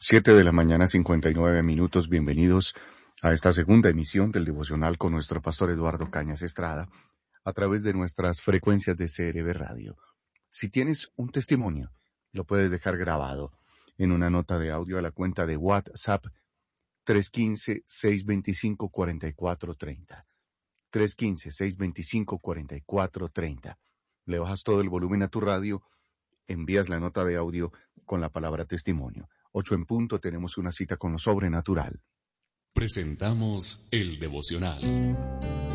7 de la mañana, 59 minutos. Bienvenidos a esta segunda emisión del devocional con nuestro pastor Eduardo Cañas Estrada a través de nuestras frecuencias de CRB Radio. Si tienes un testimonio, lo puedes dejar grabado en una nota de audio a la cuenta de WhatsApp 315-625-4430. 315-625-4430. Le bajas todo el volumen a tu radio, envías la nota de audio con la palabra testimonio. 8 en punto, tenemos una cita con lo sobrenatural. Presentamos el devocional.